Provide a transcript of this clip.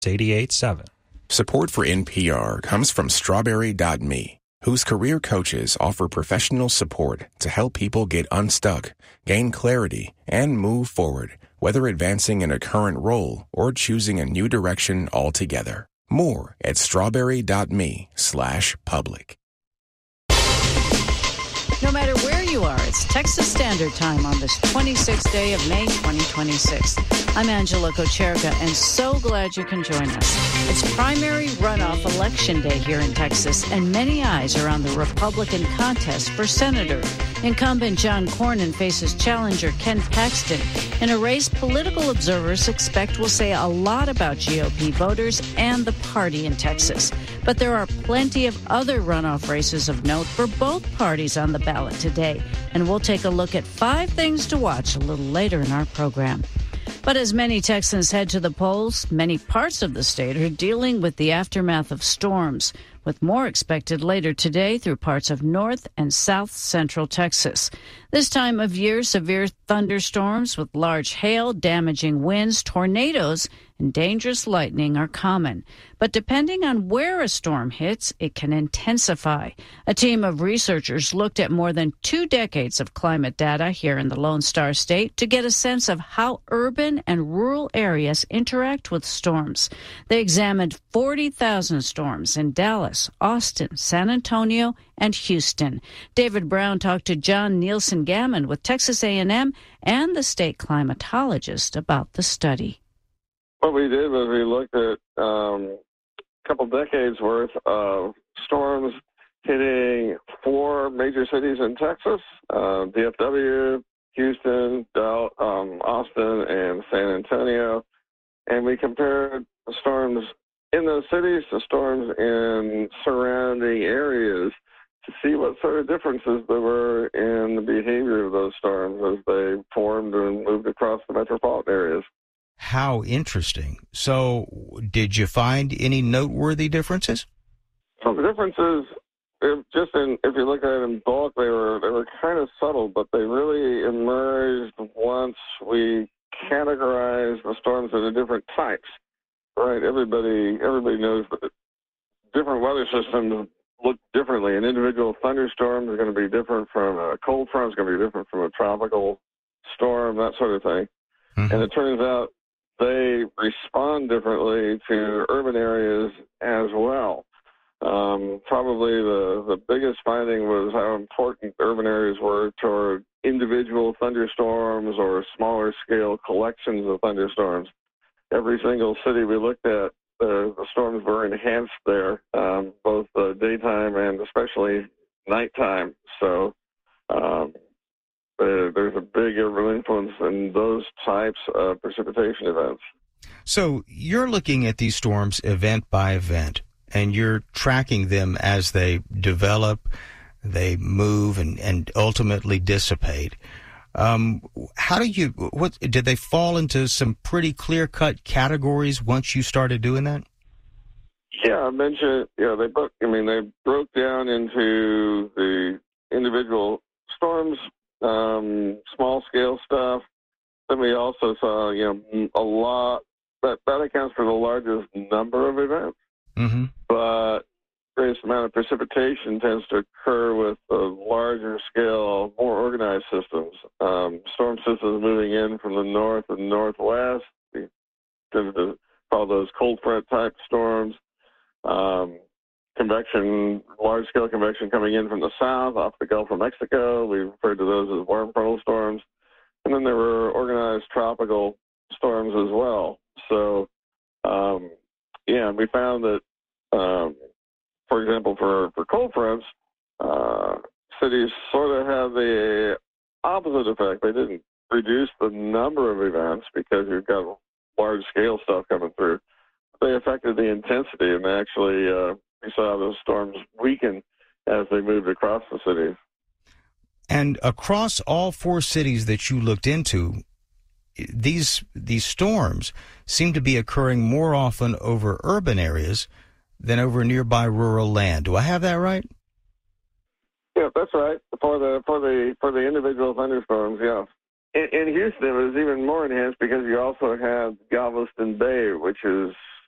88.7. Support for NPR comes from Strawberry.me, whose career coaches offer professional support to help people get unstuck, gain clarity, and move forward, whether advancing in a current role or choosing a new direction altogether. More at strawberry.me/public. No matter where you are, it's Texas Standard Time on this 26th day of May 2026. I'm Angela Kocherka, and so glad you can join us. It's primary runoff election day here in Texas, and many eyes are on the Republican contest for senator. Incumbent John Cornyn faces challenger Ken Paxton in a race political observers expect will say a lot about GOP voters and the party in Texas. But there are plenty of other runoff races of note for both parties on the ballot today, and we'll take a look at 5 things to watch a little later in our program. But as many Texans head to the polls, many parts of the state are dealing with the aftermath of storms, with more expected later today through parts of north and south central Texas. This time of year, severe thunderstorms with large hail, damaging winds, tornadoes, and dangerous lightning are common. But depending on where a storm hits, it can intensify. A team of researchers looked at more than 2 decades of climate data here in the Lone Star State to get a sense of how urban and rural areas interact with storms. They examined 40,000 storms in Dallas, Austin, San Antonio, and Houston. David Brown talked to John Nielsen Gammon with Texas A&M and the state climatologist about the study. What we did was we looked at a couple decades worth of storms hitting 4 major cities in Texas, DFW, Houston, Austin, and San Antonio. And we compared the storms in those cities to storms in surrounding areas to see what sort of differences there were in the behavior of those storms as they formed and moved across the metropolitan areas. How interesting. So did you find any noteworthy differences? So the differences, if you look at it in bulk, they were kind of subtle, but they really emerged once we categorized the storms into different types. Right? Everybody knows that different weather systems look differently. An individual thunderstorm is going to be different from a cold front, is going to be different from a tropical storm, that sort of thing. Mm-hmm. And it turns out they respond differently to urban areas as well. Probably the biggest finding was how important urban areas were toward individual thunderstorms or smaller scale collections of thunderstorms. Every single city we looked at, the storms were enhanced there, both daytime and especially nighttime. So there's a big urban influence in those types of precipitation events. So you're looking at these storms event by event, and you're tracking them as they develop, they move, and ultimately dissipate. Did they fall into some pretty clear-cut categories once you started doing that? Yeah, I mentioned, they broke down into the individual storms, small-scale stuff. Then we also saw, a lot, that accounts for the largest number of events. Mm-hmm. But greatest amount of precipitation tends to occur with the larger scale, more organized systems. Storm systems moving in from the north and northwest. We tend to call those cold front type storms. Convection, large scale convection coming in from the south off the Gulf of Mexico. We referred to those as warm frontal storms. And then there were organized tropical storms as well. So, we found that, for example, for cold fronts, cities sort of have the opposite effect. They didn't reduce the number of events because you've got large-scale stuff coming through. They affected the intensity, and actually we saw those storms weaken as they moved across the cities. And across all 4 cities that you looked into, these storms seem to be occurring more often over urban areas than over nearby rural land. Do I have that right? Yeah, that's right. For the individual thunderstorms, yeah. In Houston, it was even more enhanced because you also had Galveston Bay, which is